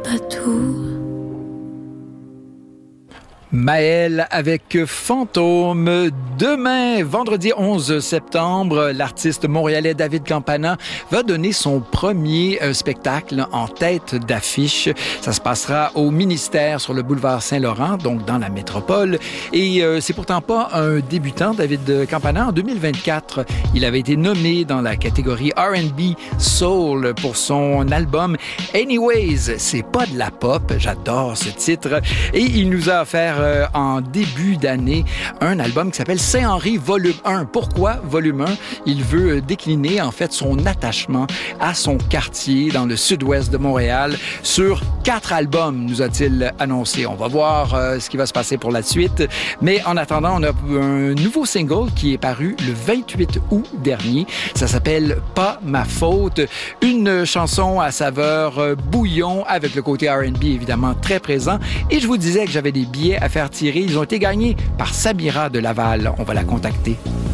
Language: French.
pas tout. Maël avec Fantôme. Demain, vendredi 11 septembre, l'artiste montréalais David Campana va donner son premier spectacle en tête d'affiche. Ça se passera au Ministère sur le boulevard Saint-Laurent, donc dans la métropole. Et c'est pourtant pas un débutant, David Campana. En 2024, il avait été nommé dans la catégorie R&B Soul pour son album Anyways. C'est pas de la pop, j'adore ce titre. Et il nous a offert en début d'année un album qui s'appelle Saint-Henri Volume 1. Pourquoi Volume 1? Il veut décliner en fait son attachement à son quartier dans le sud-ouest de Montréal sur 4 albums, nous a-t-il annoncé. On va voir ce qui va se passer pour la suite. Mais en attendant, on a un nouveau single qui est paru le 28 août dernier. Ça s'appelle Pas ma faute. Une chanson à saveur bouillon avec le côté R&B évidemment très présent. Et je vous disais que j'avais des billets à faire tirer. Ils ont été gagnés par Samira de Laval. On va la contacter.